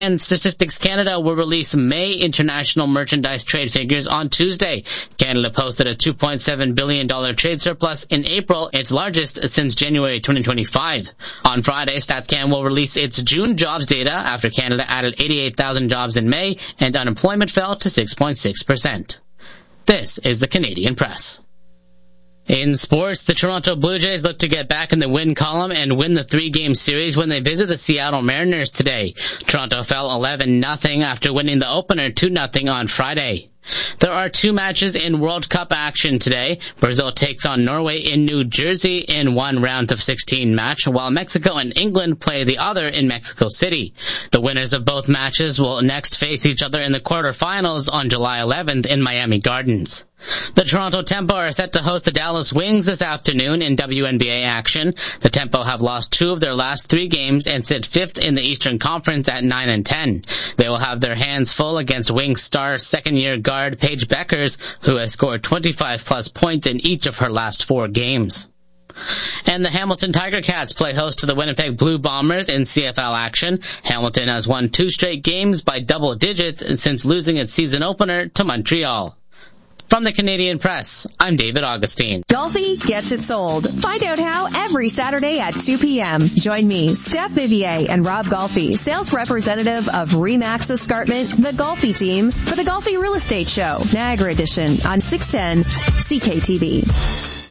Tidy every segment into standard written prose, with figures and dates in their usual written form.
And Statistics Canada will release May international merchandise trade figures on Tuesday. Canada posted a $2.7 billion trade surplus in April, its largest since January 2025. On Friday, StatCan will release its June jobs data after Canada added 88,000 jobs in May and unemployment fell to 6.6%. This is the Canadian Press. In sports, the Toronto Blue Jays look to get back in the win column and win the 3-game series when they visit the Seattle Mariners today. Toronto fell 11-0 after winning the opener 2-0 on Friday. There are 2 matches in World Cup action today. Brazil takes on Norway in New Jersey in one round of 16 match, while Mexico and England play the other in Mexico City. The winners of both matches will next face each other in the quarterfinals on July 11th in Miami Gardens. The Toronto Tempo are set to host the Dallas Wings this afternoon in WNBA action. The Tempo have lost 2 of their last 3 games and sit 5th in the Eastern Conference at 9-10. They will have their hands full against Wings star second-year guard Paige Beckers, who has scored 25-plus points in each of her last 4 games. And the Hamilton Tiger Cats play host to the Winnipeg Blue Bombers in CFL action. Hamilton has won 2 straight games by double digits since losing its season opener to Montreal. From the Canadian Press, I'm David Augustine. Golfi gets it sold. Find out how every Saturday at 2 p.m. Join me, Steph Vivier, and Rob Golfi, sales representative of RE/MAX Escarpment, the Golfi team, for the Golfi Real Estate Show, Niagara Edition, on 610 CKTV.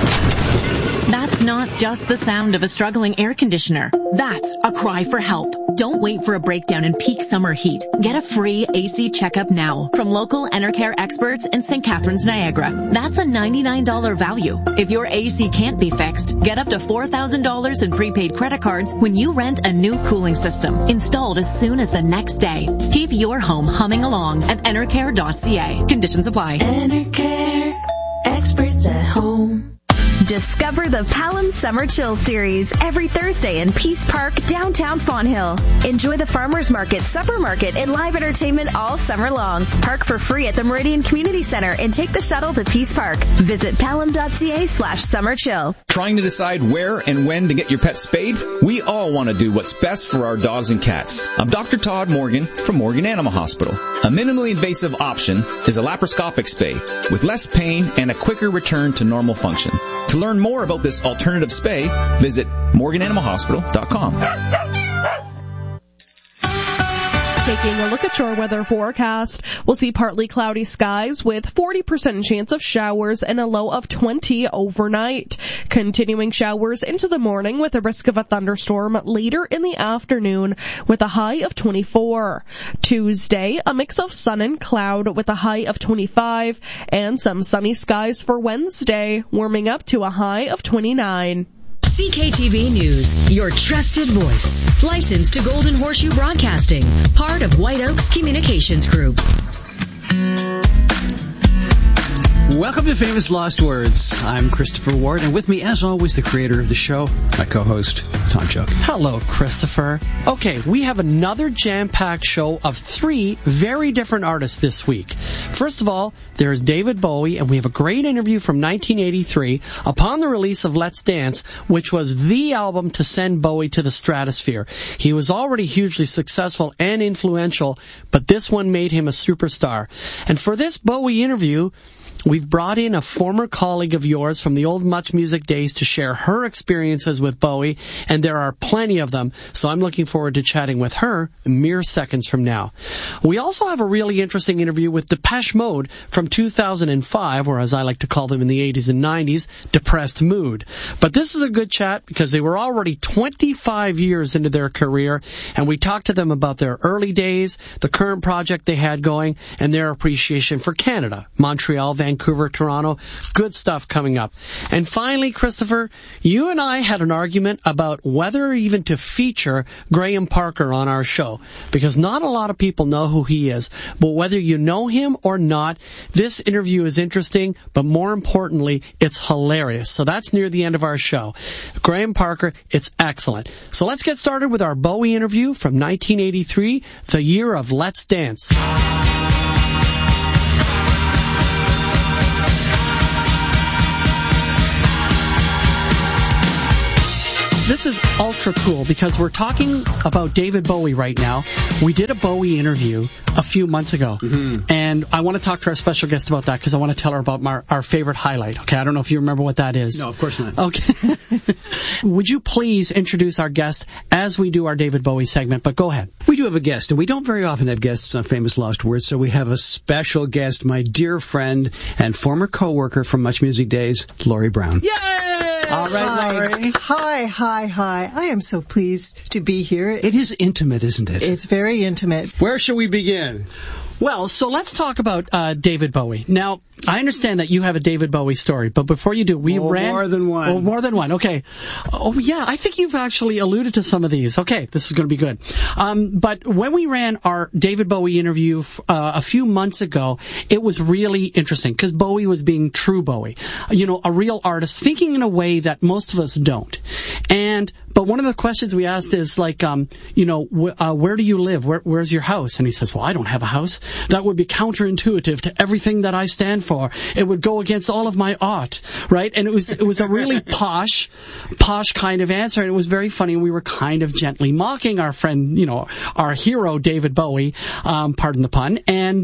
That's not just the sound of a struggling air conditioner. That's a cry for help. Don't wait for a breakdown in peak summer heat. Get a free AC checkup now from local Enercare experts in St. Catharines, Niagara. That's a $99 value. If your AC can't be fixed, get up to $4,000 in prepaid credit cards when you rent a new cooling system, installed as soon as the next day. Keep your home humming along at enercare.ca. Conditions apply. Enercare, experts at home. Discover the Palam Summer Chill Series every Thursday in Peace Park, downtown Fonthill. Enjoy the Farmers Market, Supper Market, and live entertainment all summer long. Park for free at the Meridian Community Center and take the shuttle to Peace Park. Visit palam.ca/summerchill. Trying to decide where and when to get your pet spayed? We all want to do what's best for our dogs and cats. I'm Dr. Todd Morgan from Morgan Animal Hospital. A minimally invasive option is a laparoscopic spay with less pain and a quicker return to normal function. To learn more about this alternative spay, visit morgananimalhospital.com. Taking a look at your weather forecast, we'll see partly cloudy skies with 40% chance of showers and a low of 20 overnight. Continuing showers into the morning with a risk of a thunderstorm later in the afternoon with a high of 24. Tuesday, a mix of sun and cloud with a high of 25 and some sunny skies for Wednesday, warming up to a high of 29. CKTV News, your trusted voice. Licensed to Golden Horseshoe Broadcasting, part of White Oaks Communications Group. Welcome to Famous Lost Words. I'm Christopher Ward, and with me, as always, the creator of the show, my co-host, Tom Chuck. Hello, Christopher. Okay, we have another jam-packed show of 3 very different artists this week. First of all, there's David Bowie, and we have a great interview from 1983 upon the release of Let's Dance, which was the album to send Bowie to the stratosphere. He was already hugely successful and influential, but this one made him a superstar. And for this Bowie interview, we've brought in a former colleague of yours from the old Much Music days to share her experiences with Bowie, and there are plenty of them, so I'm looking forward to chatting with her mere seconds from now. We also have a really interesting interview with Depeche Mode from 2005, or as I like to call them in the 80s and 90s, Depressed Mood. But this is a good chat because they were already 25 years into their career, and we talked to them about their early days, the current project they had going, and their appreciation for Canada, Montreal, Vancouver, Toronto. Good stuff coming up. And finally, Christopher, you and I had an argument about whether even to feature Graham Parker on our show, because not a lot of people know who he is. But whether you know him or not, this interview is interesting, but more importantly, it's hilarious. So that's near the end of our show. Graham Parker, it's excellent. So let's get started with our Bowie interview from 1983, the year of Let's Dance. this is ultra cool because we're talking about David Bowie right now. We did a Bowie interview a few months ago, and I want to talk to our special guest about that because I want to tell her about our favorite highlight. Okay, I don't know if you remember what that is. No, of course not. Okay. Would you please introduce our guest as we do our David Bowie segment, but go ahead. We do have a guest, and we don't very often have guests on Famous Lost Words, so we have a special guest, my dear friend and former co-worker from Much Music Days, Laurie Brown. Yay! All right, Laurie. Hi. I am so pleased to be here. It is intimate, isn't it? It's very intimate. Where shall we begin? Well, so let's talk about David Bowie. Now, I understand that you have a David Bowie story, but before you do, we ran... more than one. Oh, more than one, okay. Oh, yeah, I think you've actually alluded to some of these. Okay, this is going to be good. But when we ran our David Bowie interview a few months ago, it was really interesting, because Bowie was being true Bowie. You know, a real artist, thinking in a way that most of us don't. But one of the questions we asked is like, where do you live? Where's your house? And he says, well, I don't have a house. That would be counterintuitive to everything that I stand for. It would go against all of my art, right? And it was a really posh kind of answer, and it was very funny. We were kind of gently mocking our friend, our hero, David Bowie, pardon the pun.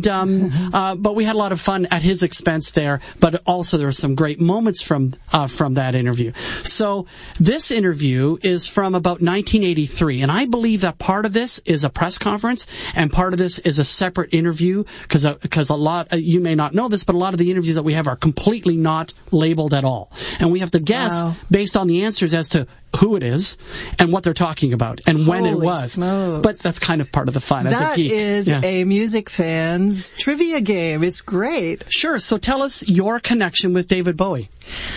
But we had a lot of fun at his expense there, but also there were some great moments from that interview. So this interview is from about 1983, and I believe that part of this is a press conference and part of this is a separate interview, because a lot, you may not know this, but a lot of the interviews that we have are completely not labeled at all, and we have to guess based on the answers as to who it is and what they're talking about and when it was. Smokes. But that's kind of part of the fun as a geek. That is a music fan's trivia game. It's great. Sure. So tell us your connection with David Bowie.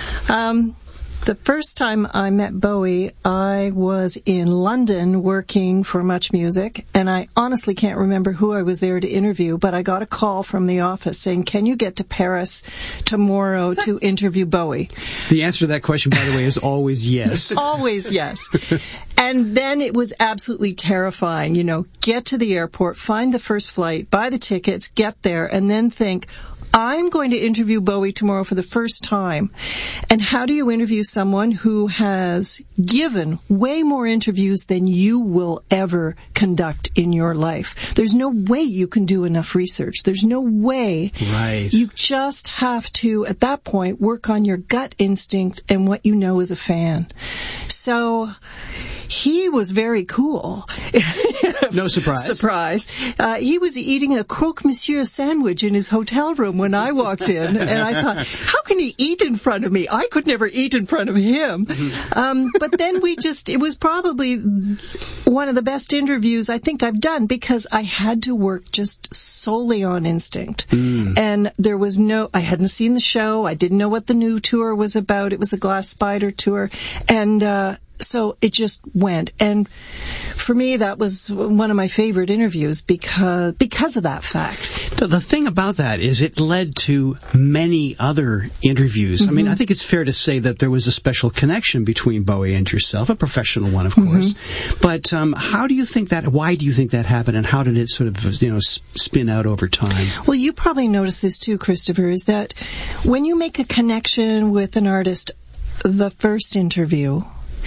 The first time I met Bowie, I was in London working for Much Music, and I honestly can't remember who I was there to interview, but I got a call from the office saying, can you get to Paris tomorrow to interview Bowie? The answer to that question, by the way, is always yes. Always yes. And then it was absolutely terrifying, get to the airport, find the first flight, buy the tickets, get there, and then think, I'm going to interview Bowie tomorrow for the first time. And how do you interview someone who has given way more interviews than you will ever conduct in your life? There's no way you can do enough research. There's no way. Right. You just have to, at that point, work on your gut instinct and what you know as a fan. So he was very cool. No surprise. Surprise. He was eating a croque monsieur sandwich in his hotel room when I walked in, and I thought, how can he eat in front of me? I could never eat in front of him. But then it was probably one of the best interviews I think I've done, because I had to work just solely on instinct. And there was I hadn't seen the show. I didn't know what the new tour was about. It was a Glass Spider tour. And so it just went. And for me, that was one of my favorite interviews because of that fact. The thing about that is it led to many other interviews. I mean, I think it's fair to say that there was a special connection between Bowie and yourself, a professional one, of course. But why do you think that happened, and how did it sort of, spin out over time? Well, you probably noticed this too, Christopher, is that when you make a connection with an artist, the first interview,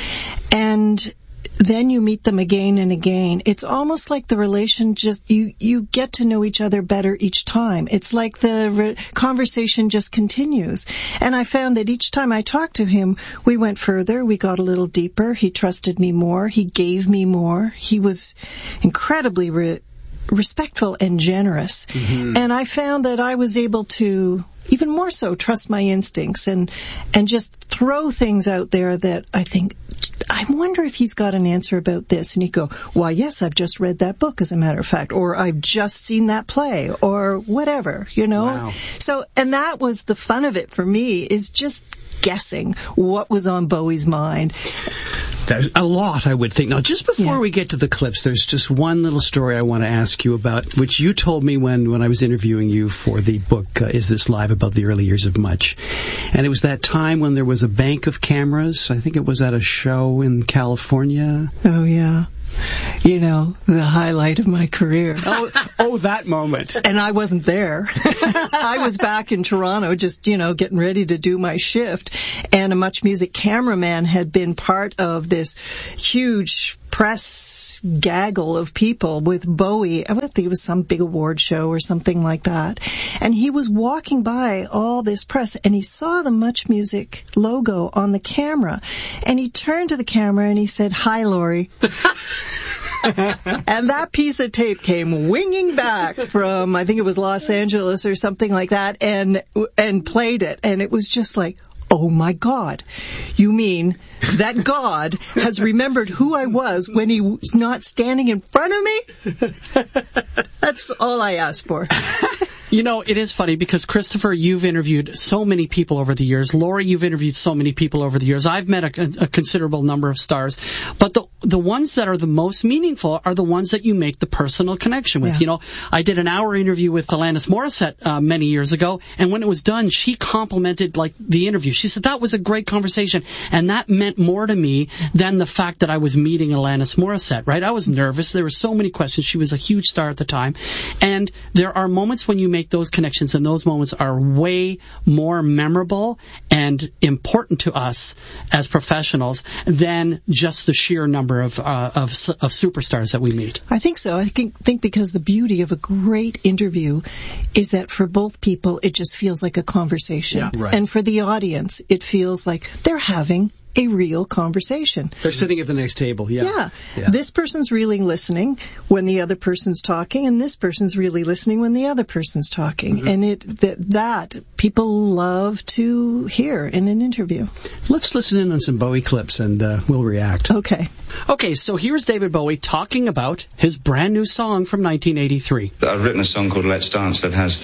and then you meet them again and again, it's almost like the relation you get to know each other better each time. It's like the conversation just continues. And I found that each time I talked to him, we went further, we got a little deeper, he trusted me more, he gave me more, he was incredibly respectful and generous. And I found that I was able to even more so trust my instincts and just throw things out there that I think, I wonder if he's got an answer about this. And he'd go, why, yes, I've just read that book, as a matter of fact, or I've just seen that play, or whatever, Wow. So, and that was the fun of it for me, is just guessing what was on Bowie's mind. There's a lot, I would think. Now, just before we get to the clips, there's just one little story I want to ask you about, which you told me when I was interviewing you for the book, Is This Live?, about the early years of Much. And it was that time when there was a bank of cameras. I think it was at a show in California. Oh, yeah. the highlight of my career. Oh, that moment. And I wasn't there. I was back in Toronto just, getting ready to do my shift. And a Much Music cameraman had been part of this huge press gaggle of people with Bowie. I think it was some big award show or something like that. And he was walking by all this press and he saw the Much Music logo on the camera. And he turned to the camera and he said, "Hi, Laurie." And that piece of tape came winging back from, I think it was Los Angeles or something like that, and played it. And it was just like, oh my God, you mean that God has remembered who I was when he was not standing in front of me? That's all I asked for. It is funny because, Christopher, you've interviewed so many people over the years. Laurie, you've interviewed so many people over the years. I've met a considerable number of stars. But the ones that are the most meaningful are the ones that you make the personal connection with. Yeah. I did an hour interview with Alanis Morissette many years ago, and when it was done, she complimented the interview. She said, "That was a great conversation." And that meant more to me than the fact that I was meeting Alanis Morissette, right? I was nervous. There were so many questions. She was a huge star at the time. And there are moments when you make those connections, and those moments are way more memorable and important to us as professionals than just the sheer number of superstars that we meet. I think so. I think because the beauty of a great interview is that for both people, it just feels like a conversation. Yeah, right. And for the audience, it feels like they're having a real conversation. They're sitting at the next table, yeah. This person's really listening when the other person's talking, and this person's really listening when the other person's talking. Mm-hmm. And that people love to hear in an interview. Let's listen in on some Bowie clips, and we'll react. Okay, so here's David Bowie talking about his brand new song from 1983. I've written a song called Let's Dance that has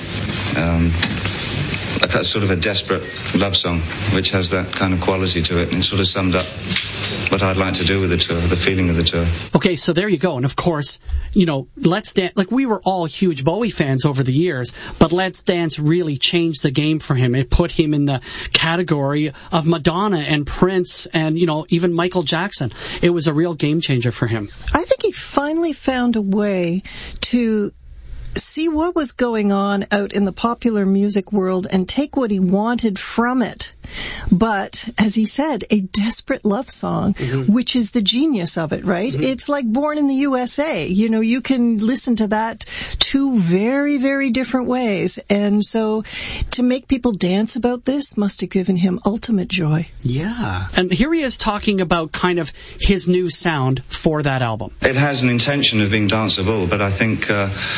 sort of a desperate love song, which has that kind of quality to it, and it sort of summed up what I'd like to do with the tour, the feeling of the tour. Okay, so there you go. And of course, Let's Dance, we were all huge Bowie fans over the years, but Let's Dance really changed the game for him. It put him in the category of Madonna and Prince and, even Michael Jackson. It was a real game changer for him. I think he finally found a way to see what was going on out in the popular music world and take what he wanted from it. But, as he said, a desperate love song, mm-hmm. which is the genius of it, right? Mm-hmm. It's like Born in the USA. You can listen to that two very, very different ways. And so to make people dance about this must have given him ultimate joy. Yeah. And here he is talking about kind of his new sound for that album. It has an intention of being danceable, but I think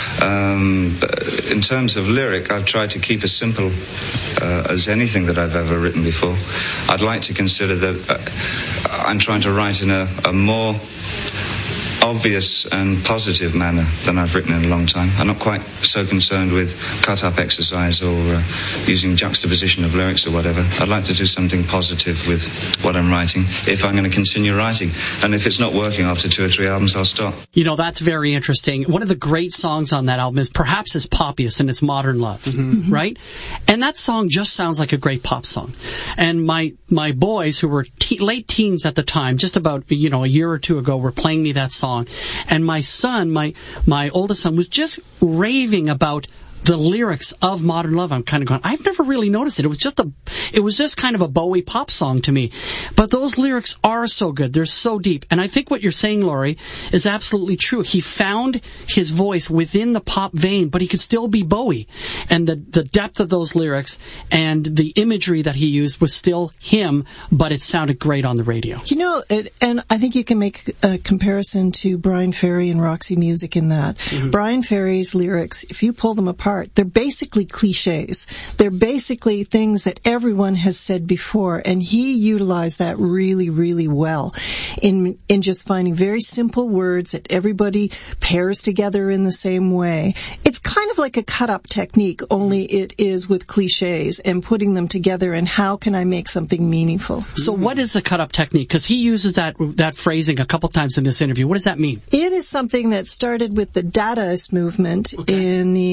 in terms of lyric, I've tried to keep as simple as anything that I've ever written before. I'd like to consider that I'm trying to write in a more obvious and positive manner than I've written in a long time. I'm not quite so concerned with cut-up exercise or using juxtaposition of lyrics or whatever. I'd like to do something positive with what I'm writing if I'm going to continue writing. And if it's not working after 2 or 3 albums, I'll stop. That's very interesting. One of the great songs on that album is perhaps his poppiest, and it's Modern Love, mm-hmm. right? And that song just sounds like a great pop song. And my boys, who were late teens at the time, just about a year or two ago, were playing me that song. And my son, my oldest son, was just raving about the lyrics of Modern Love. I'm kind of going, I've never really noticed it. It was just kind of a Bowie pop song to me. But those lyrics are so good. They're so deep. And I think what you're saying, Laurie, is absolutely true. He found his voice within the pop vein, but he could still be Bowie. And the depth of those lyrics and the imagery that he used was still him, but it sounded great on the radio. And I think you can make a comparison to Brian Ferry and Roxy Music in that. Mm-hmm. Brian Ferry's lyrics, if you pull them apart, they're basically cliches. They're basically things that everyone has said before, and he utilized that really, really well in just finding very simple words that everybody pairs together in the same way. It's kind of like a cut-up technique, only it is with cliches and putting them together, and how can I make something meaningful? So what is a cut-up technique? Because he uses that phrasing a couple times in this interview. What does that mean? It is something that started with the Dadaist movement in the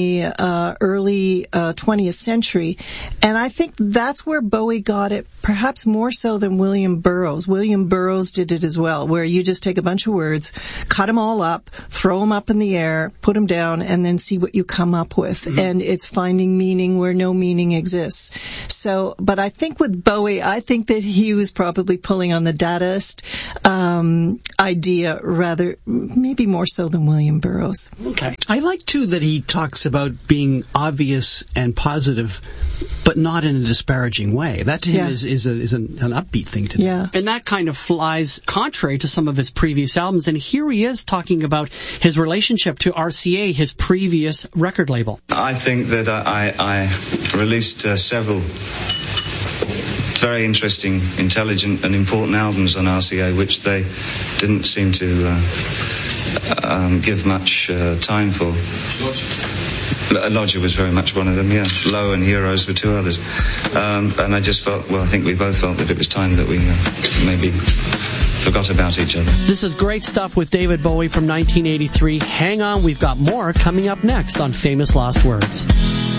early 20th century. And I think that's where Bowie got it, perhaps more so than William Burroughs. William Burroughs did it as well, where you just take a bunch of words, cut them all up, throw them up in the air, put them down, and then see what you come up with. Mm-hmm. And it's finding meaning where no meaning exists. So, but I think with Bowie, I think that he was probably pulling on the Dadaist idea rather, maybe more so than William Burroughs. Okay. I like, too, that he talks about being obvious and positive, but not in a disparaging way. That to him is an upbeat thing to do. Yeah. And that kind of flies contrary to some of his previous albums. And here he is talking about his relationship to RCA, his previous record label. I think that I released several very interesting, intelligent and important albums on RCA, which they didn't seem to give much time for. Lodger was very much one of them, yeah. Low and Heroes were two others. And I just felt, well, I think we both felt that it was time that we maybe forgot about each other. This is great stuff with David Bowie from 1983. Hang on, we've got more coming up next on Famous Last Words.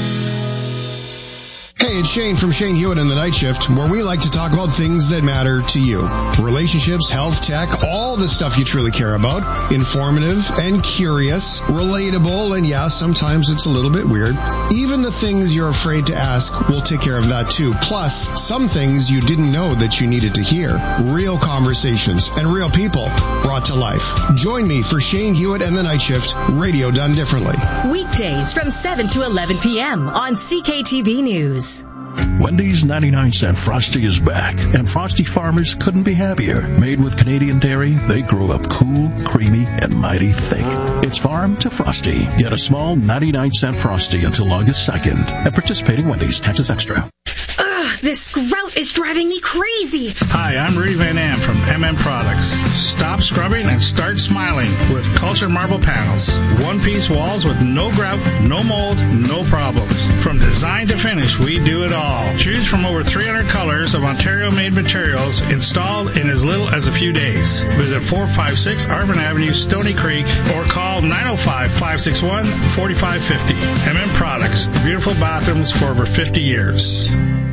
Hey, it's Shane from Shane Hewitt and the Night Shift, where we like to talk about things that matter to you. Relationships, health, tech, all the stuff you truly care about. Informative and curious, relatable, and yeah, sometimes it's a little bit weird. Even the things you're afraid to ask, we'll take care of that too. Plus, some things you didn't know that you needed to hear. Real conversations and real people brought to life. Join me for Shane Hewitt and the Night Shift, radio done differently. Weekdays from 7 to 11 p.m. on CKTV News. Wendy's 99-cent Frosty is back, and Frosty farmers couldn't be happier. Made with Canadian dairy, they grow up cool, creamy, and mighty thick. It's farm to Frosty. Get a small 99-cent Frosty until August 2nd at participating Wendy's, taxes extra. Ugh, this grout is driving me crazy. Hi, I'm Rudy Van Am from MM Products. Stop scrubbing and start smiling with Culture Marble Panels. One-piece walls with no grout, no mold, no problems. From design to finish, we do it all. Choose from over 300 colors of Ontario-made materials installed in as little as a few days. Visit 456 Arvin Avenue, Stony Creek, or call 905-561-4550. MM Products. Beautiful bathrooms for over 50 years.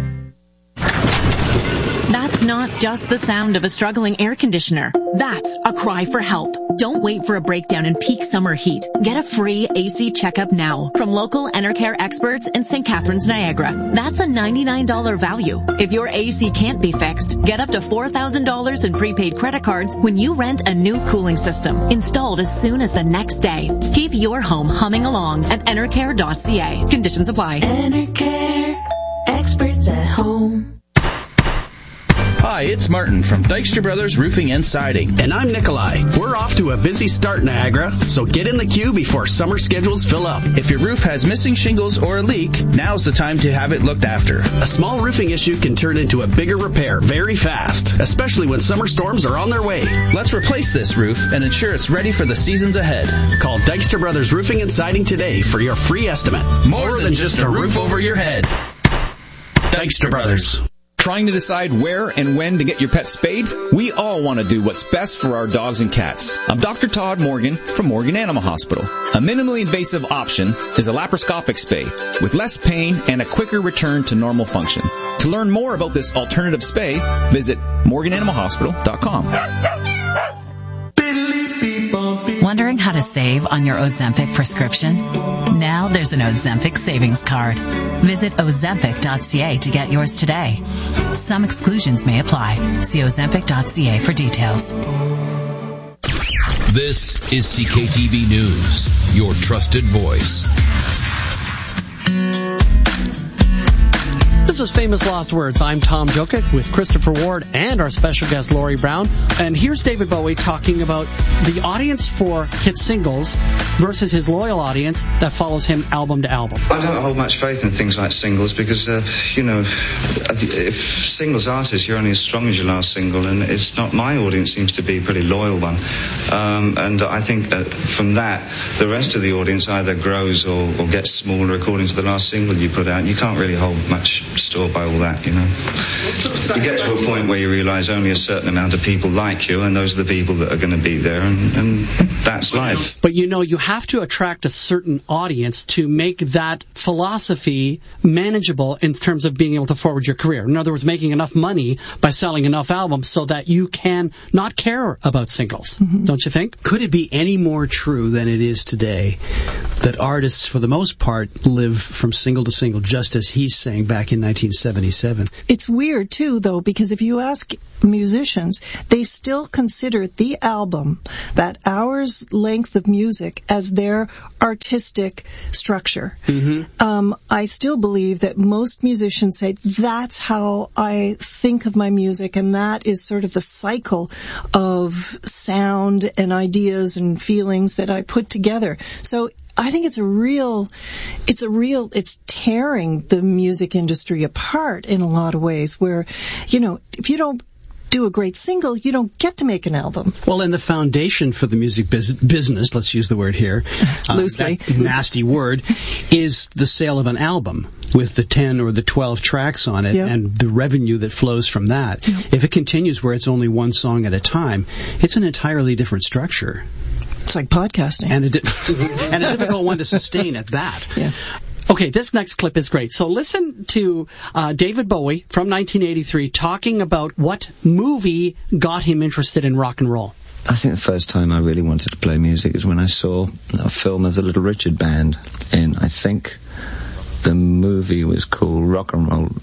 That's not just the sound of a struggling air conditioner. That's a cry for help. Don't wait for a breakdown in peak summer heat. Get a free AC checkup now from local Enercare experts in St. Catharines, Niagara. That's a $99 value. If your AC can't be fixed, get up to $4,000 in prepaid credit cards when you rent a new cooling system installed as soon as the next day. Keep your home humming along at enercare.ca. Conditions apply. Enercare, experts at home. Hi, it's Martin from Dykstra Brothers Roofing and Siding. And I'm Nikolai. We're off to a busy start, Niagara, so get in the queue before summer schedules fill up. If your roof has missing shingles or a leak, now's the time to have it looked after. A small roofing issue can turn into a bigger repair very fast, especially when summer storms are on their way. Let's replace this roof and ensure it's ready for the seasons ahead. Call Dykstra Brothers Roofing and Siding today for your free estimate. More than just a roof over your head. Dykstra Brothers. Trying to decide where and when to get your pet spayed? We all want to do what's best for our dogs and cats. I'm Dr. Todd Morgan from Morgan Animal Hospital. A minimally invasive option is a laparoscopic spay with less pain and a quicker return to normal function. To learn more about this alternative spay, visit morgananimalhospital.com. Wondering how to save on your Ozempic prescription? Now there's an Ozempic savings card. Visit Ozempic.ca to get yours today. Some exclusions may apply. See Ozempic.ca for details. This is CKTV News, your trusted voice. This is Famous Lost Words. I'm Tom Jokic with Christopher Ward and our special guest Laurie Brown. And here's David Bowie talking about the audience for hit singles versus his loyal audience that follows him album to album. I don't hold much faith in things like singles because, if singles artists, you're only as strong as your last single, and it's not. My audience seems to be a pretty loyal one. And I think from that, the rest of the audience either grows or gets smaller according to the last single you put out. You can't really hold much distort by all that, you know. You get to a point where you realise only a certain amount of people like you, and those are the people that are going to be there, and that's life. But you have to attract a certain audience to make that philosophy manageable in terms of being able to forward your career. In other words, making enough money by selling enough albums so that you can not care about singles. Don't you think? Could it be any more true than it is today that artists, for the most part, live from single to single, just as he's saying back in 1977? It's weird, too, though, because if you ask musicians, they still consider the album, that hour's length of music, as their artistic structure. I still believe that most musicians say, that's how I think of my music, and that is sort of the cycle of sound and ideas and feelings that I put together. So I think it's tearing the music industry apart in a lot of ways where, you know, if you don't do a great single, you don't get to make an album. Well, and the foundation for the music business, let's use the word here, loosely, that nasty word, is the sale of an album with the 10 or the 12 tracks on it and the revenue that flows from that. If it continues where it's only one song at a time, it's an entirely different structure. It's like podcasting. And a difficult one to sustain at that. Yeah. Okay, this next clip is great. So listen to David Bowie from 1983 talking about what movie got him interested in rock and roll. I think the first time I really wanted to play music is when I saw a film of the Little Richard Band in, I think, the movie was called Mr. Rock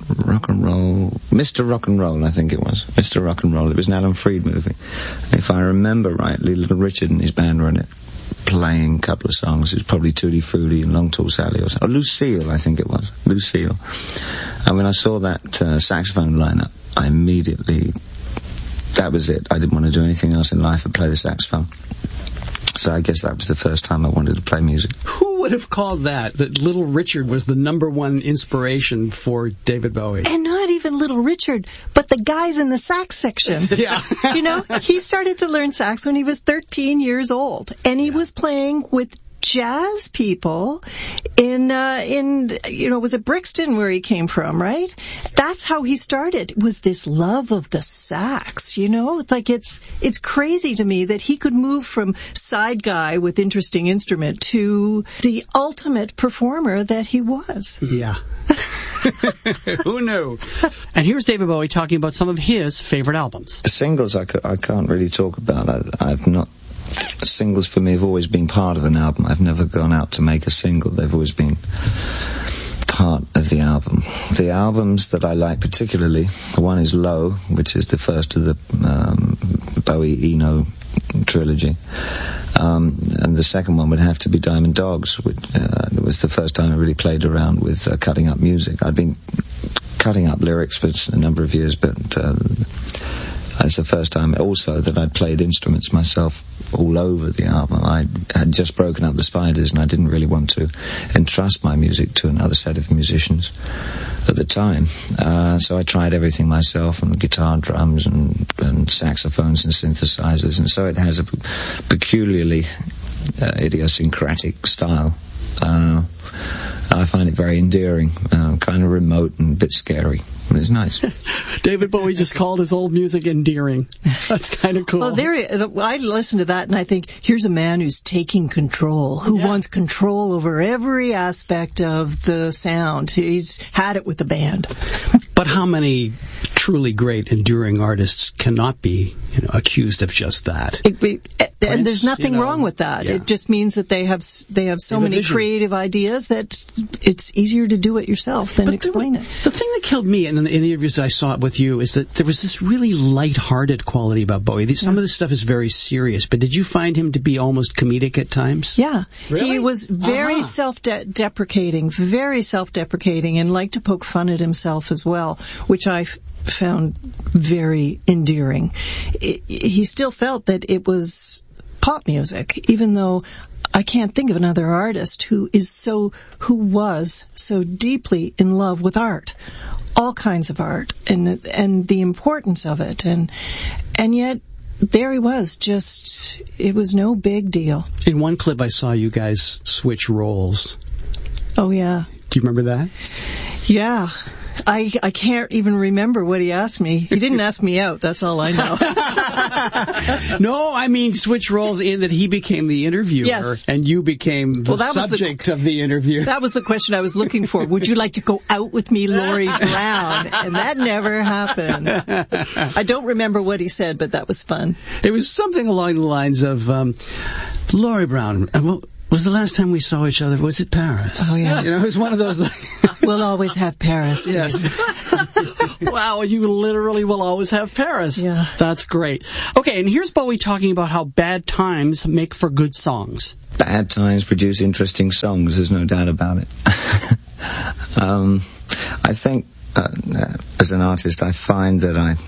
and Roll, I think it was. Mr. Rock and Roll. It was an Alan Freed movie. And if I remember rightly, Little Richard and his band were in it, playing a couple of songs. It was probably Tutti Frutti and Long Tall Sally or something. Or Lucille, I think it was. Lucille. And when I saw that saxophone lineup, I immediately, that was it. I didn't want to do anything else in life but play the saxophone. So I guess that was the first time I wanted to play music. Who would have called that Little Richard was the number one inspiration for David Bowie? And not even Little Richard, but the guys in the sax section. Yeah. You know, he started to learn sax when he was 13 years old, and he was playing with jazz people in was it Brixton where he came from, right? That's how he started, was this love of the sax, you know? Like it's crazy to me that he could move from side guy with interesting instrument to the ultimate performer that he was. Yeah. Who knew? And here's David Bowie talking about some of his favorite albums. The singles I can't really talk about. I've not. Singles for me have always been part of an album. I've never gone out to make a single. They've always been part of the album. The albums that I like particularly, one is Low, which is the first of the Bowie Eno trilogy. And the second one would have to be Diamond Dogs, which was the first time I really played around with cutting up music. I'd been cutting up lyrics for a number of years, but it's the first time also that I'd played instruments myself all over the album. I had just broken up the Spiders, and I didn't really want to entrust my music to another set of musicians at the time. So I tried everything myself, and guitar, drums, and saxophones and synthesizers, and so it has a peculiarly idiosyncratic style. I find it very endearing, kind of remote and a bit scary. It's nice. David Bowie just called his old music endearing. That's kind of cool. Well, I listen to that and I think, here's a man who's taking control, who wants control over every aspect of the sound. He's had it with the band. But how many truly great, enduring artists cannot be accused of just that? And there's nothing wrong with that. Yeah. It just means that they have so many creative ideas that it's easier to do it yourself than explain it. The thing that killed me in the interviews I saw with you is that there was this really light-hearted quality about Bowie. Some of this stuff is very serious, but did you find him to be almost comedic at times? Yeah. Really? He was very self-deprecating, and liked to poke fun at himself as well, which I found very endearing. He still felt that it was pop music, even though I can't think of another artist who was so deeply in love with art, all kinds of art, and the importance of it, and yet there he was, it was no big deal. In one clip I saw you guys switch roles. Oh yeah. Do you remember that? Yeah. I can't even remember what he asked me. He didn't ask me out, that's all I know. No, I mean switch roles in that he became the interviewer, yes, and you became the subject of the interview. That was the question I was looking for. Would you like to go out with me, Laurie Brown? And that never happened. I don't remember what he said, but that was fun. It was something along the lines of, Laurie Brown, was the last time we saw each other, was it Paris? Oh, yeah. You know, it was one of those. We'll always have Paris. Yes. Wow, you literally will always have Paris. Yeah. That's great. Okay, and here's Bowie talking about how bad times make for good songs. Bad times produce interesting songs, there's no doubt about it. I think, as an artist, I find that I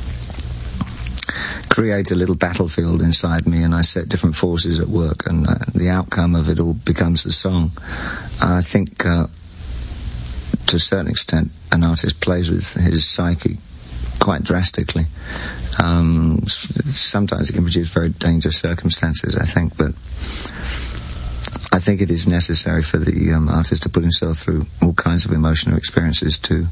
create a little battlefield inside me, and I set different forces at work, and the outcome of it all becomes the song. I think, to a certain extent, an artist plays with his psyche quite drastically. Sometimes it can produce very dangerous circumstances, I think, but I think it is necessary for the artist to put himself through all kinds of emotional experiences to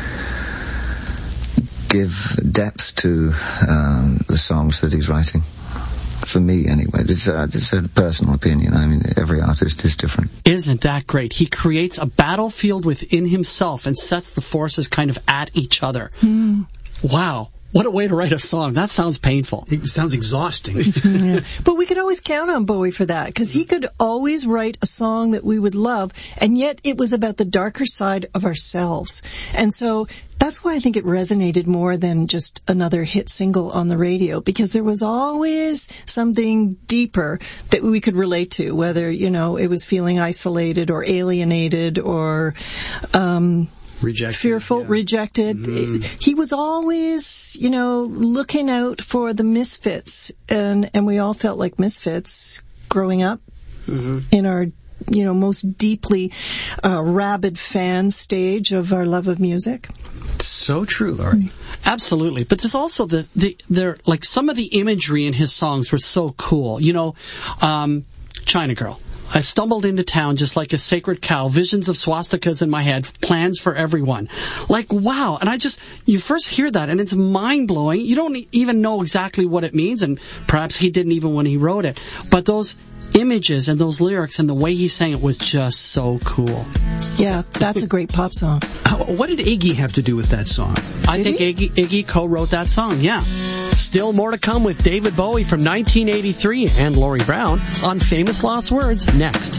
give depth to the songs that he's writing. For me, anyway. It's a personal opinion. I mean, every artist is different. Isn't that great? He creates a battlefield within himself and sets the forces kind of at each other. Wow. What a way to write a song. That sounds painful. It sounds exhausting. Yeah. But we could always count on Bowie for that, because he could always write a song that we would love, and yet it was about the darker side of ourselves. And so that's why I think it resonated more than just another hit single on the radio, because there was always something deeper that we could relate to, whether, you know, it was feeling isolated or alienated or rejected, fearful, rejected. He was always, you know, looking out for the misfits, and we all felt like misfits growing up in our, you know, most deeply rabid fan stage of our love of music. So true, Laurie. Absolutely. But there's also like some of the imagery in his songs were so cool. You know, China Girl. I stumbled into town just like a sacred cow, visions of swastikas in my head, plans for everyone. Like, wow. And you first hear that and it's mind-blowing. You don't even know exactly what it means, and perhaps he didn't even when he wrote it. But those images and those lyrics and the way he sang it was just so cool. Yeah, that's a great pop song. What did Iggy have to do with that song? I think Iggy co-wrote that song, yeah. Still more to come with David Bowie from 1983 and Laurie Brown on Famous Lost Words next.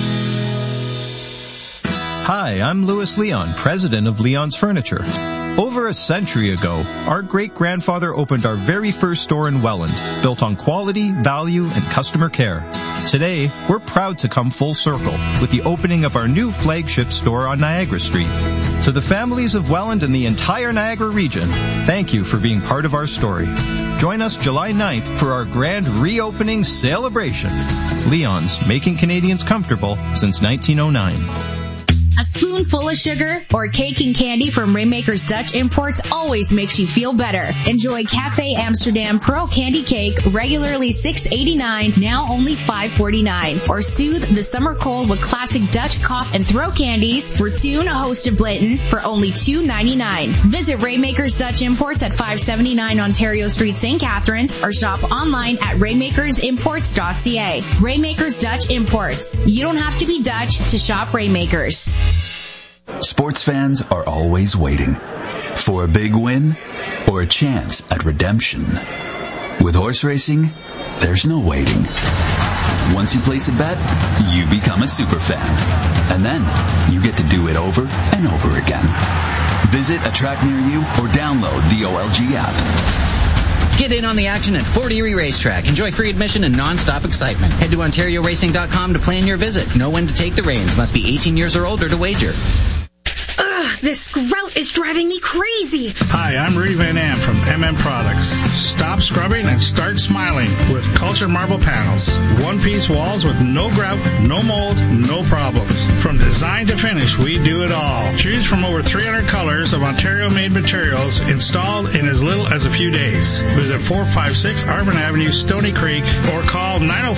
Hi, I'm Louis Leon, president of Leon's Furniture. Over a century ago, our great-grandfather opened our very first store in Welland, built on quality, value, and customer care. Today, we're proud to come full circle with the opening of our new flagship store on Niagara Street. To the families of Welland and the entire Niagara region, thank you for being part of our story. Join us July 9th for our grand reopening celebration. Leon's, making Canadians comfortable since 1909. A spoonful of sugar or cake and candy from Rainmaker's Dutch Imports always makes you feel better. Enjoy Cafe Amsterdam Pearl Candy Cake, regularly $6.89, now only $5.49. Or soothe the summer cold with classic Dutch cough and throat candies, Fortune, a host of Blinton, for only $2.99. Visit Rainmaker's Dutch Imports at 579 Ontario Street, St. Catharines, or shop online at rainmakersimports.ca. Rainmaker's Dutch Imports. You don't have to be Dutch to shop Rainmakers. Sports fans are always waiting for a big win or a chance at redemption. With horse racing, there's no waiting. Once you place a bet, you become a super fan. And then you get to do it over and over again. Visit a track near you or download the OLG app. Get in on the action at Fort Erie Racetrack. Enjoy free admission and non-stop excitement. Head to OntarioRacing.com to plan your visit. Know when to take the reins. Must be 18 years or older to wager. Ugh, this grout is driving me crazy. Hi, I'm Rudy Van Am from MM Products. Stop scrubbing and start smiling with Culture Marble Panels. One-piece walls with no grout, no mold, no problems. From design to finish, we do it all. Choose from over 300 colors of Ontario-made materials installed in as little as a few days. Visit 456 Arvin Avenue, Stony Creek, or call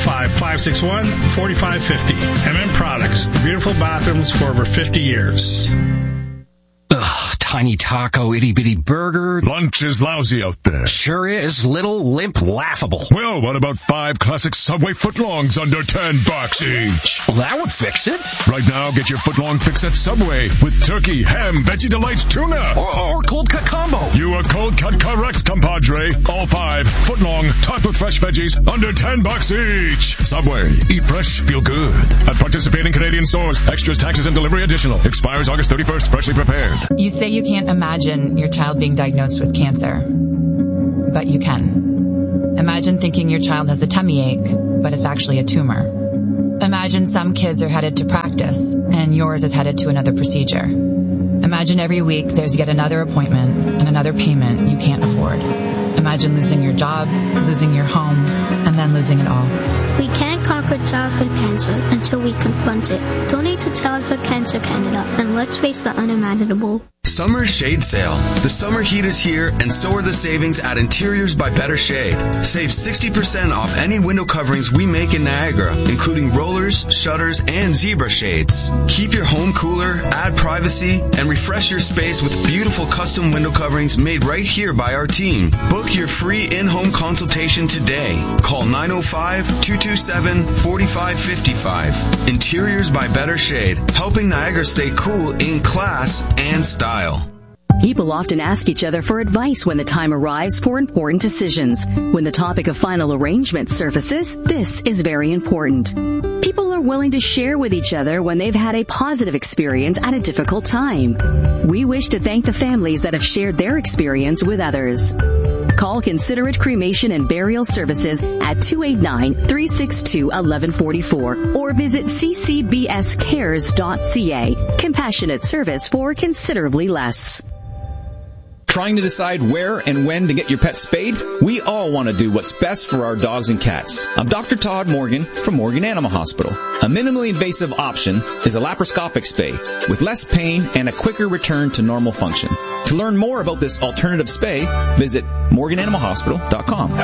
905-561-4550. MM Products. Beautiful bathrooms for over 50 years. tiny taco, itty-bitty burger. Lunch is lousy out there. Sure is. Little, limp, laughable. Well, what about 5 classic Subway footlongs under $10 each? Well, that would fix it. Right now, get your footlong fix at Subway with turkey, ham, Veggie Delights, tuna. Or cold cut combo. You are cold cut correct, compadre. All 5 footlong, topped with fresh veggies, under $10 each. Subway. Eat fresh, feel good. At participating Canadian stores. Extras, taxes, and delivery additional. Expires August 31st. Freshly prepared. You say you can't imagine your child being diagnosed with cancer, but you can. Imagine thinking your child has a tummy ache, but it's actually a tumor. Imagine some kids are headed to practice, and yours is headed to another procedure. Imagine every week there's yet another appointment and another payment you can't afford. Imagine losing your job, losing your home, and then losing it all. We can't conquer childhood cancer until we confront it. Donate to Childhood Cancer Canada, and let's face the unimaginable. Summer shade sale. The summer heat is here, and so are the savings at Interiors by Better Shade. Save 60% off any window coverings we make in Niagara, including rollers, shutters, and zebra shades. Keep your home cooler, add privacy, and refresh your space with beautiful custom window coverings made right here by our team. Book your free in-home consultation today. Call 905-227-4555. Interiors by Better Shade, helping Niagara stay cool in class and style. People often ask each other for advice when the time arrives for important decisions. When the topic of final arrangement surfaces, this is very important. People are willing to share with each other when they've had a positive experience at a difficult time. We wish to thank the families that have shared their experience with others. Call Considerate Cremation and Burial Services at 289-362-1144 or visit ccbscares.ca. Compassionate service for considerably less. Trying to decide where and when to get your pet spayed? We all want to do what's best for our dogs and cats. I'm Dr. Todd Morgan from Morgan Animal Hospital. A minimally invasive option is a laparoscopic spay with less pain and a quicker return to normal function. To learn more about this alternative spay, visit morgananimalhospital.com.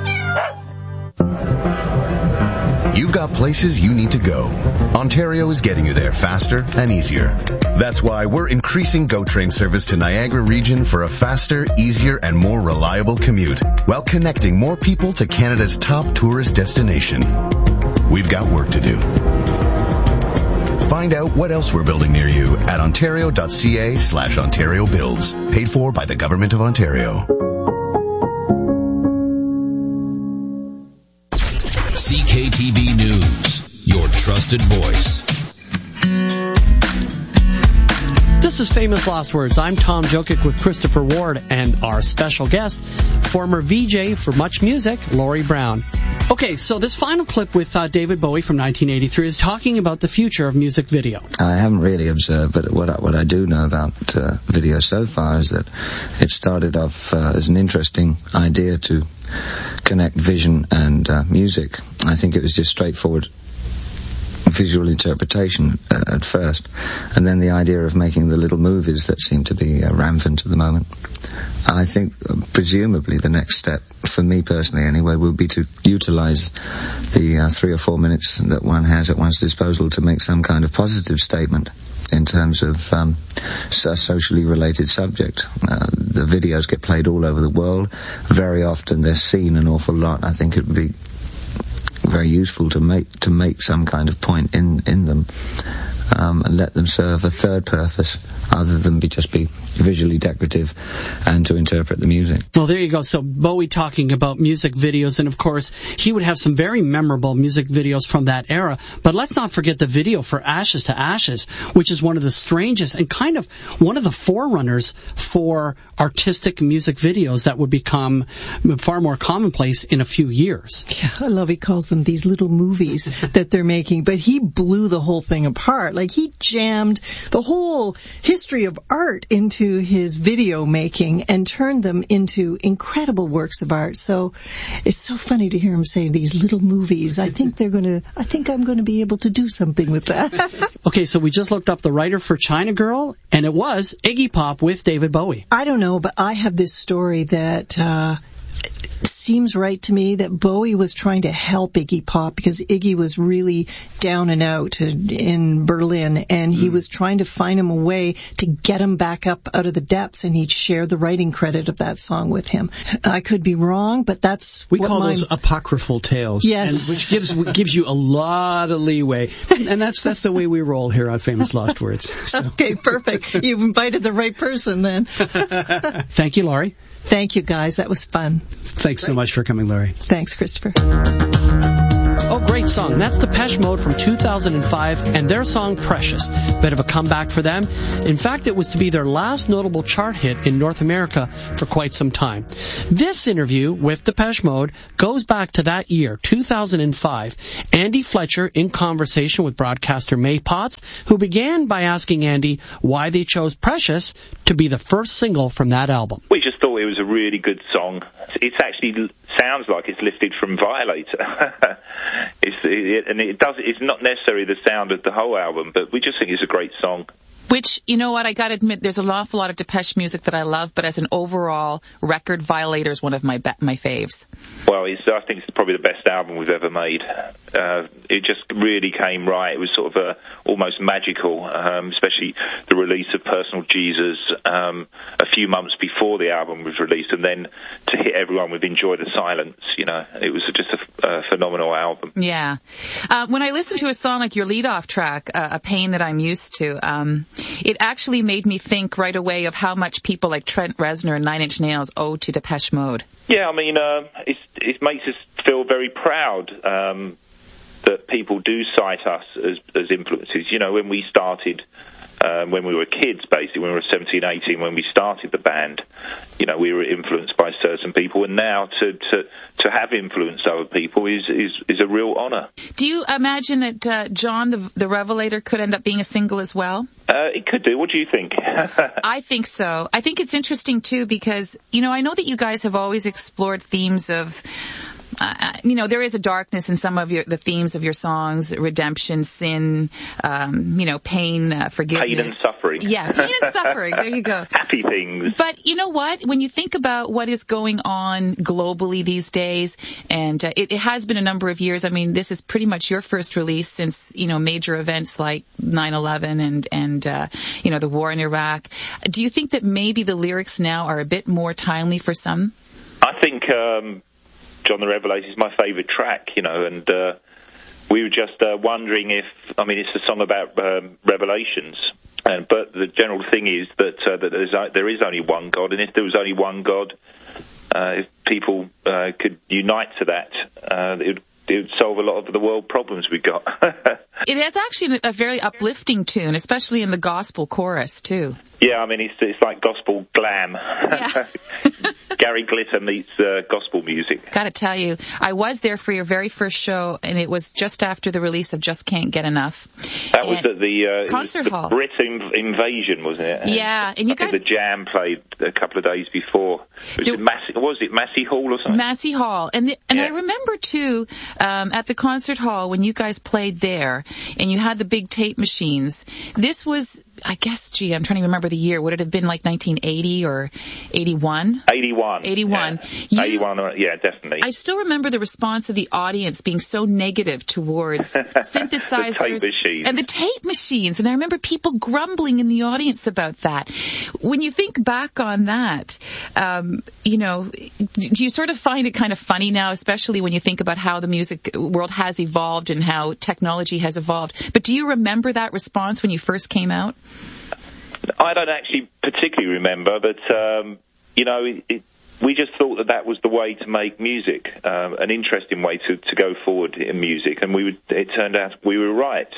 You've got places you need to go. Ontario is getting you there faster and easier. That's why we're increasing GO Train service to Niagara region for a faster, easier, and more reliable commute, while connecting more people to Canada's top tourist destination. We've got work to do. Find out what else we're building near you at ontario.ca/Ontario Builds. Paid for by the Government of Ontario. CKTV News, your trusted voice. This is Famous Last Words. I'm Tom Jokic with Christopher Ward and our special guest, former VJ for Much Music, Laurie Brown. Okay, so this final clip with David Bowie from 1983 is talking about the future of music video. I haven't really observed, but what I do know about video so far is that it started off as an interesting idea to connect vision and music. I think it was just straightforward visual interpretation at first, and then the idea of making the little movies that seem to be rampant at the moment. I think presumably the next step, for me personally anyway, would be to utilize the 3 or 4 minutes that one has at one's disposal to make some kind of positive statement in terms of a socially related subject. The videos get played all over the world. Very often they're seen an awful lot. I think it would be very useful to make some kind of point in them, and let them serve a third purpose other than just be visually decorative and to interpret the music. Well, there you go. So Bowie talking about music videos, and of course he would have some very memorable music videos from that era. But let's not forget the video for Ashes to Ashes, which is one of the strangest and kind of one of the forerunners for artistic music videos that would become far more commonplace in a few years. Yeah, I love he calls them these little movies that they're making, but he blew the whole thing apart. Like, he jammed the whole history of art into his video making and turned them into incredible works of art. So it's so funny to hear him say these little movies. I think I'm going to be able to do something with that. Okay, so we just looked up the writer for China Girl, and it was Iggy Pop with David Bowie. I don't know, but I have this story that seems right to me that Bowie was trying to help Iggy Pop because Iggy was really down and out in Berlin, and he was trying to find him a way to get him back up out of the depths, and he'd share the writing credit of that song with him. I could be wrong, but that's we call those apocryphal tales. Yes, and which gives you a lot of leeway, and that's the way we roll here on Famous Lost Words. So. Okay, perfect. You've invited the right person then. Thank you, Laurie. Thank you, guys. That was fun. Thanks so much for coming, Laurie. Thanks, Christopher. Oh, great song. That's Depeche Mode from 2005 and their song Precious. Bit of a comeback for them. In fact, it was to be their last notable chart hit in North America for quite some time. This interview with Depeche Mode goes back to that year, 2005. Andy Fletcher in conversation with broadcaster May Potts, who began by asking Andy why they chose Precious to be the first single from that album. We just thought it was a really good song. It actually sounds like it's lifted from Violator. It's not necessarily the sound of the whole album, but we just think it's a great song. Which, you know what, I gotta admit, there's an awful lot of Depeche music that I love, but as an overall record, Violator is one of my faves. Well, I think it's probably the best album we've ever made. It just really came right. It was sort of almost magical, especially the release of Personal Jesus a few months before the album was released, and then to hit everyone with Enjoy the Silence, you know, it was just a phenomenal album. Yeah. When I listen to a song like your lead-off track, A Pain That I'm Used To, it actually made me think right away of how much people like Trent Reznor and Nine Inch Nails owe to Depeche Mode. Yeah, I mean, it makes us feel very proud that people do cite us as influences. You know, when we started, when we were kids, basically, when we were 17, 18, when we started the band, you know, we were influenced by certain people, and now to have influenced other people is a real honor. Do you imagine that John, the Revelator, could end up being a single as well? It could do. What do you think? I think so. I think it's interesting, too, because, you know, I know that you guys have always explored themes of... you know, there is a darkness in some of the themes of your songs: redemption, sin, you know, pain, forgiveness. Pain and suffering. Yeah, pain and suffering. There you go. Happy things. But you know what? When you think about what is going on globally these days, and it has been a number of years. I mean, this is pretty much your first release since, you know, major events like 9/11 and you know, the war in Iraq. Do you think that maybe the lyrics now are a bit more timely for some? I think... John the Revelator is my favourite track, you know, and we were just wondering if, I mean, it's a song about revelations, but the general thing is that there is only one God, and if there was only one God, if people could unite to that, it would solve a lot of the world problems we've got. It is actually a very uplifting tune, especially in the gospel chorus, too. Yeah, I mean, it's like gospel glam. Yeah. Gary Glitter meets gospel music. Gotta tell you, I was there for your very first show, and it was just after the release of Just Can't Get Enough. That was at the concert hall. Brit Invasion, wasn't it? Yeah, and you guys. The Jam played a couple of days before. Was it Massey Hall or something? Massey Hall, and I remember too at the concert hall when you guys played there, and you had the big tape machines. This was, I guess, I'm trying to remember the year. Would it have been like 1980 or 81? 81. 81. Yeah, 81, yeah, definitely. I still remember the response of the audience being so negative towards synthesizers the tape machines. And I remember people grumbling in the audience about that. When you think back on that, you know, do you sort of find it kind of funny now, especially when you think about how the music world has evolved and how technology has evolved? But do you remember that response when you first came out? I don't actually particularly remember, but, you know, we just thought that was the way to make music, an interesting way to go forward in music, and it turned out we were right.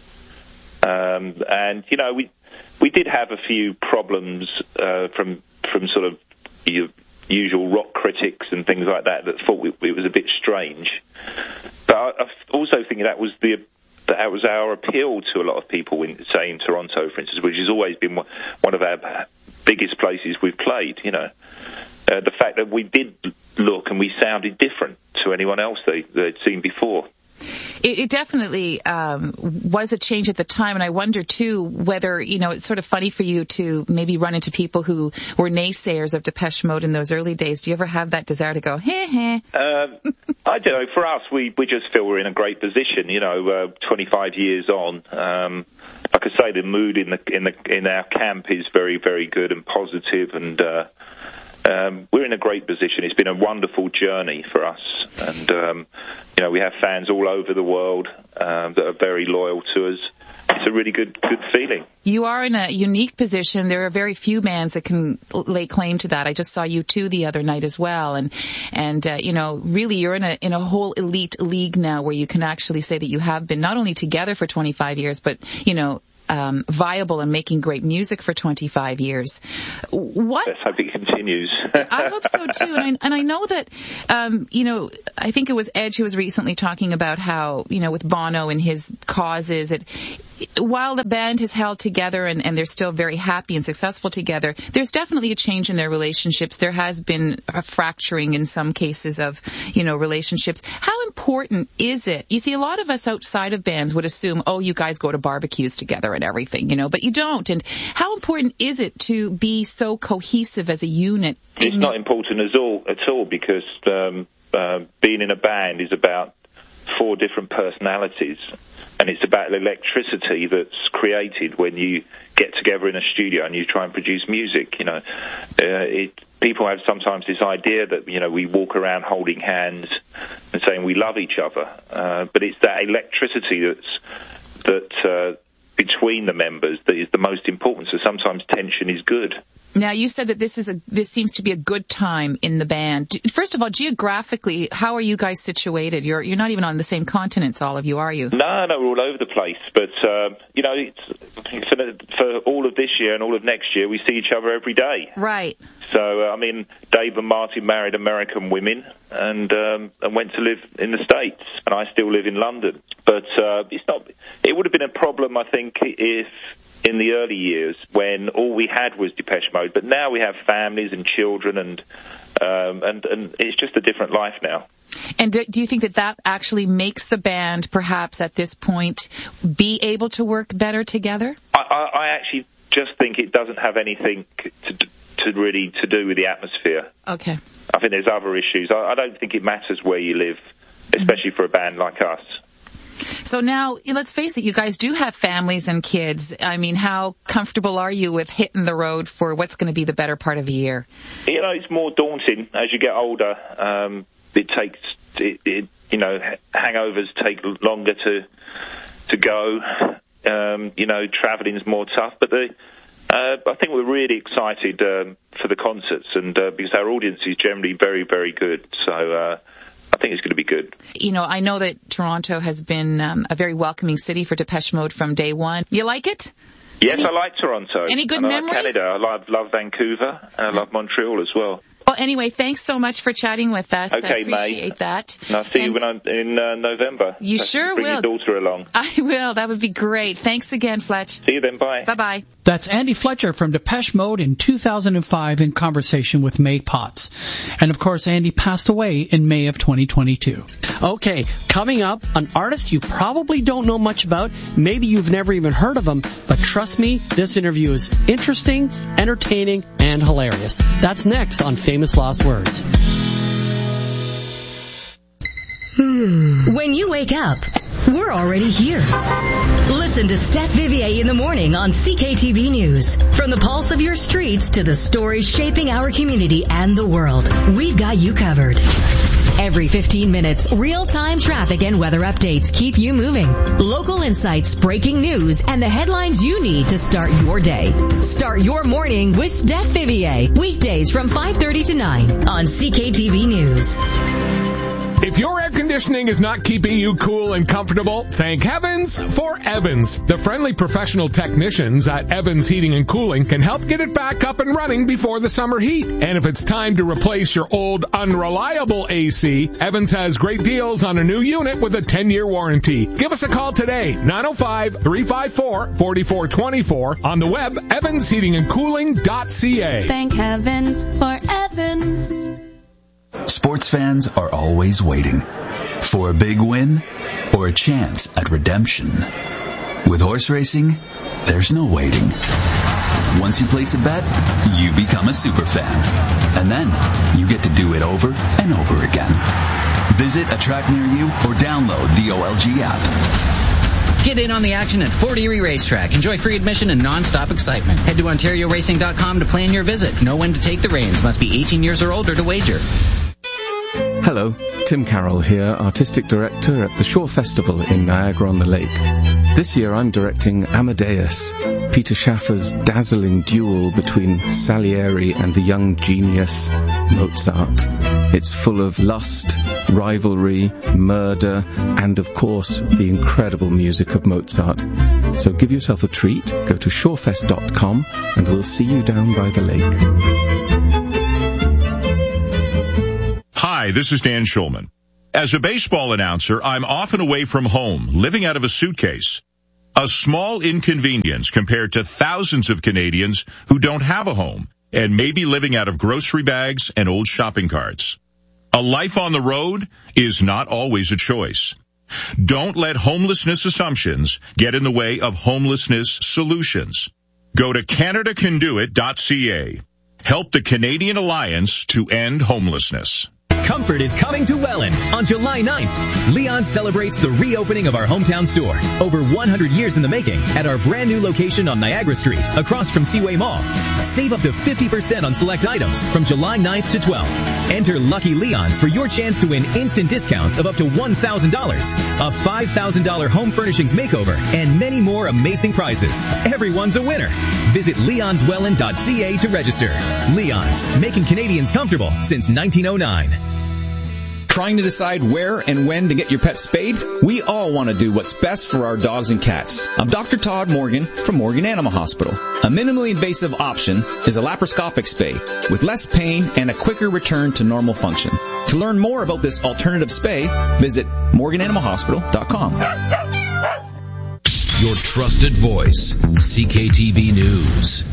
And, you know, we did have a few problems from sort of usual rock critics and things like that thought it was a bit strange. But I also think that was our appeal to a lot of people, say in Toronto, for instance, which has always been one of our biggest places we've played, you know. The fact that we did look and we sounded different to anyone else they'd seen before. It definitely was a change at the time, and I wonder, too, whether, it's sort of funny for you to maybe run into people who were naysayers of Depeche Mode in those early days. Do you ever have that desire to go, heh? I don't know. For us, we just feel we're in a great position, 25 years on. Like I say, the mood in our camp is very, very good and positive, and we're in a great position. It's been a wonderful journey for us, and we have fans all over the world that are very loyal to us. It's a really good feeling. You are in a unique position. There are very few bands that can lay claim to that. I just saw U2 the other night as well, and really you're in a whole elite league now where you can actually say that you have been not only together for 25 years, but viable and making great music for 25 years. What? Let's hope it continues. I hope so too. And I know that, I think it was Edge who was recently talking about how, with Bono and his causes, while the band has held together and they're still very happy and successful together, there's definitely a change in their relationships. There has been a fracturing in some cases of, relationships. How important is it? You see, a lot of us outside of bands would assume, oh, you guys go to barbecues together and everything, but you don't. And how important is it to be so cohesive as a unit? It's not important at all because being in a band is about 4 different personalities, and it's about the electricity that's created when you get together in a studio and you try and produce music. People have sometimes this idea that we walk around holding hands and saying we love each other, but it's that electricity that between the members that is the most important. So sometimes tension is good. Now, you said that this seems to be a good time in the band. First of all, geographically, how are you guys situated? You're not even on the same continents, all of you, are you? No, we're all over the place. But, for all of this year and all of next year, we see each other every day. Right. So, Dave and Martin married American women and went to live in the States, and I still live in London. But it would have been a problem, I think, if in the early years when all we had was Depeche Mode, but now we have families and children, and it's just a different life now. And do you think that actually makes the band, perhaps at this point, be able to work better together? I actually just think it doesn't have anything to do with the atmosphere. Okay. I think there's other issues. I don't think it matters where you live, especially for a band like us. So now, let's face it, you guys do have families and kids. How comfortable are you with hitting the road for what's going to be the better part of the year? It's more daunting as you get older. Hangovers take longer to go. Traveling is more tough. But I think we're really excited for the concerts, and because our audience is generally very, very good. So I think it's going to be good. I know that Toronto has been a very welcoming city for Depeche Mode from day one. You like it? Yes, I like Toronto. Any good memories? I like Canada. I love Vancouver, and I love Montreal as well. Well, anyway, thanks so much for chatting with us. Okay, I appreciate that. And I'll see you when I'm in November. You sure bring will. Bring your daughter along. I will. That would be great. Thanks again, Fletch. See you then. Bye. Bye-bye. That's Andy Fletcher from Depeche Mode in 2005 in conversation with May Potts. And, of course, Andy passed away in May of 2022. Okay, coming up, an artist you probably don't know much about. Maybe you've never even heard of him. But trust me, this interview is interesting, entertaining, and hilarious. That's next on Famous Lost Words. When you wake up, we're already here. Listen to Steph Vivier in the morning on CKTV News. From the pulse of your streets to the stories shaping our community and the world, we've got you covered. Every 15 minutes, real-time traffic and weather updates keep you moving. Local insights, breaking news, and the headlines you need to start your day. Start your morning with Steph Vivier. Weekdays from 5:30 to 9 on CKTV News. If your air conditioning is not keeping you cool and comfortable, thank heavens for Evans. The friendly professional technicians at Evans Heating and Cooling can help get it back up and running before the summer heat. And if it's time to replace your old unreliable AC, Evans has great deals on a new unit with a 10-year warranty. Give us a call today, 905-354-4424, on the web, evansheatingandcooling.ca. Thank heavens for Evans. Sports fans are always waiting For a big win or a chance at redemption? With horse racing, there's no waiting. Once you place a bet, you become a superfan. And then you get to do it over and over again. Visit a track near you or download the OLG app. Get in on the action at Fort Erie Racetrack. Enjoy free admission and non-stop excitement. Head to OntarioRacing.com to plan your visit. Know when to take the reins. Must be 18 years or older to wager. Hello, Tim Carroll here, Artistic Director at the Shore Festival in Niagara-on-the-Lake. This year I'm directing Amadeus, Peter Schaffer's dazzling duel between Salieri and the young genius Mozart. It's full of lust, rivalry, murder, and of course the incredible music of Mozart. So give yourself a treat, go to shorefest.com and we'll see you down by the lake. Hi, this is Dan Schulman. As a baseball announcer, I'm often away from home, living out of a suitcase. A small inconvenience compared to thousands of Canadians who don't have a home and may be living out of grocery bags and old shopping carts. A life on the road is not always a choice. Don't let homelessness assumptions get in the way of homelessness solutions. Go to CanadaCanDoIt.ca. Help the Canadian Alliance to End Homelessness. Comfort is coming to Welland on July 9th. Leon celebrates the reopening of our hometown store, over 100 years in the making, at our brand new location on Niagara Street, across from Seaway Mall. Save up to 50% on select items from July 9th to 12th. Enter Lucky Leons for your chance to win instant discounts of up to $1,000, a $5,000 home furnishings makeover, and many more amazing prizes. Everyone's a winner. Visit leonswelland.ca to register. Leon's, making Canadians comfortable since 1909. Trying to decide where and when to get your pet spayed? We all want to do what's best for our dogs and cats. I'm Dr. Todd Morgan from Morgan Animal Hospital. A minimally invasive option is a laparoscopic spay with less pain and a quicker return to normal function. To learn more about this alternative spay, visit morgananimalhospital.com. Your trusted voice, CKTV News.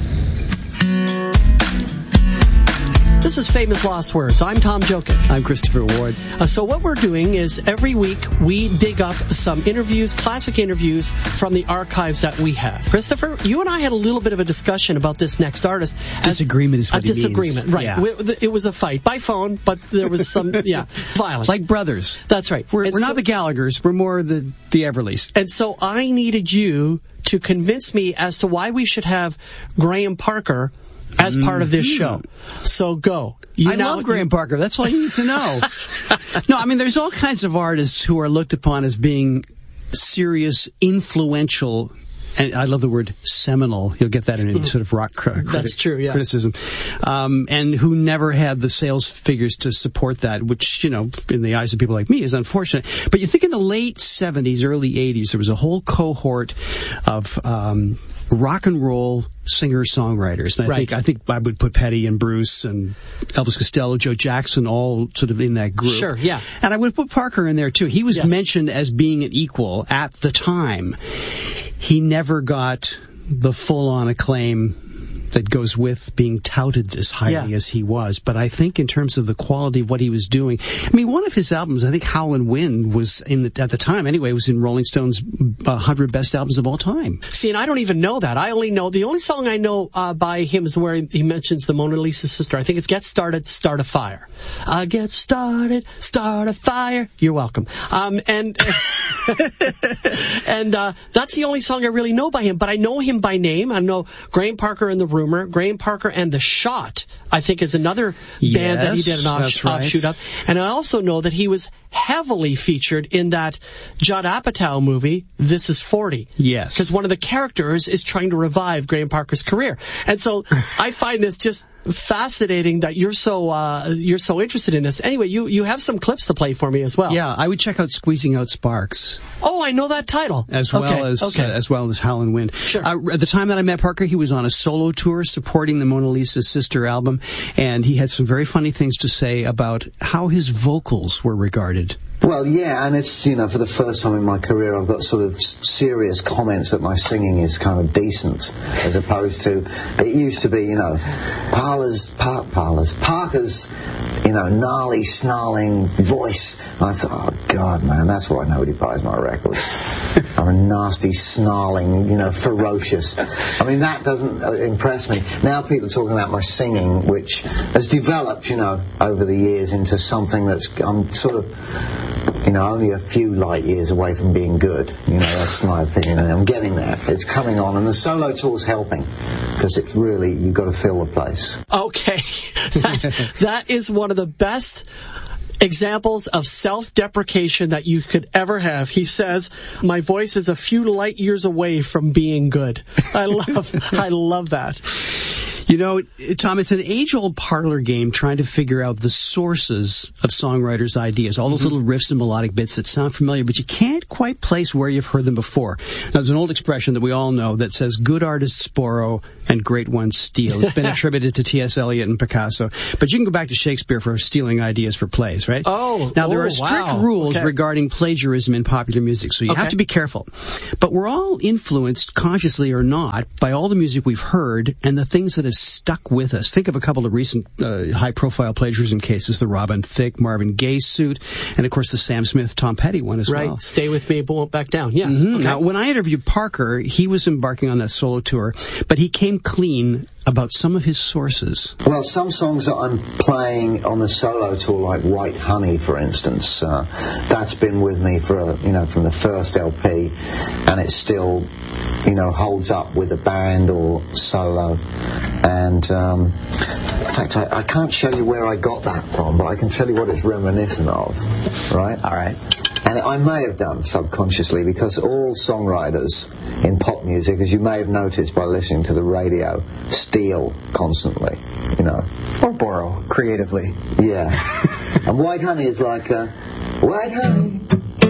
This is Famous Lost Words. I'm Tom Jokic. I'm Christopher Ward. So what we're doing is every week we dig up some interviews, classic interviews from the archives that we have. Christopher, you and I had a little bit of a discussion about this next artist. Disagreement is what he means. A disagreement, right. Yeah. It was a fight by phone, but there was some, violence. Like brothers. That's right. We're not the Gallaghers. We're more the Everleys. And so I needed you to convince me as to why we should have Graham Parker as part of this show. So go. I love Graham Parker. That's all you need to know. No, I mean, there's all kinds of artists who are looked upon as being serious, influential, and I love the word seminal. You'll get that in any sort of rock criticism. And who never had the sales figures to support that, which, in the eyes of people like me is unfortunate. But you think in the late 70s, early 80s, there was a whole cohort of rock and roll singer-songwriters. And I think I would put Petty and Bruce and Elvis Costello, Joe Jackson, all sort of in that group. Sure, yeah. And I would put Parker in there, too. He was mentioned as being an equal at the time. He never got the full-on acclaim that goes with being touted this highly as he was. But I think in terms of the quality of what he was doing, I mean, one of his albums, I think Howlin' Wind, was at the time anyway, was in Rolling Stone's 100 best albums of all time. See, and I don't even know that. I only know, the only song I know by him is where he mentions the Mona Lisa sister. I think it's Get Started, Start a Fire. Get started, start a fire. You're welcome. And that's the only song I really know by him. But I know him by name. I know Graham Parker and the Rumor. Graham Parker and The Shot, I think, is another band that he did an offshoot of. And I also know that he was heavily featured in that Judd Apatow movie, This Is 40. Yes. Because one of the characters is trying to revive Graham Parker's career. And so I find this just fascinating that you're so interested in this. Anyway, you have some clips to play for me as well. Yeah, I would check out Squeezing Out Sparks. Oh, I know that title. As well as Howlin' Wind. Sure. At the time that I met Parker, he was on a solo tour supporting the Mona Lisa sister album, and he had some very funny things to say about how his vocals were regarded Well, yeah, and it's, you know, for the first time in my career, I've got sort of serious comments that my singing is kind of decent, as opposed to, it used to be, you know, Parker's, you know, gnarly, snarling voice. And I thought, oh, God, man, that's why nobody buys my records. I'm a nasty, snarling, you know, ferocious. I mean, that doesn't impress me. Now people are talking about my singing, which has developed, you know, over the years into something that's, I'm sort of, you know, only a few light years away from being good. You know, that's my opinion, and I'm getting there. It's coming on, and the solo tour's helping, because it's really, you've got to fill the place. Okay. That is one of the best examples of self-deprecation that you could ever have. He says, my voice is a few light years away from being good. I love that. You know, Tom, it's an age-old parlor game trying to figure out the sources of songwriters' ideas, all those little riffs and melodic bits that sound familiar, but you can't quite place where you've heard them before. Now, there's an old expression that we all know that says, good artists borrow and great ones steal. It's been attributed to T.S. Eliot and Picasso, but you can go back to Shakespeare for stealing ideas for plays, right? Now, there are strict rules regarding plagiarism in popular music, so you have to be careful. But we're all influenced, consciously or not, by all the music we've heard and the things that have stuck with us. Think of a couple of recent high-profile plagiarism cases, the Robin Thicke, Marvin Gaye suit, and, of course, the Sam Smith, Tom Petty one as well. Right, Stay With Me, but Won't Back Down, yes. Now, when I interviewed Parker, he was embarking on that solo tour, but he came clean about some of his sources. Well, some songs that I'm playing on the solo tour, like White Honey, for instance, that's been with me for, you know, from the first LP, and it still, you know, holds up with a band or solo. And, in fact, I can't show you where I got that from, but I can tell you what it's reminiscent of, right? All right. And I may have done subconsciously, because all songwriters in pop music, as you may have noticed by listening to the radio, steal constantly, you know. Or borrow creatively. Yeah. And White Honey is like, White Honey,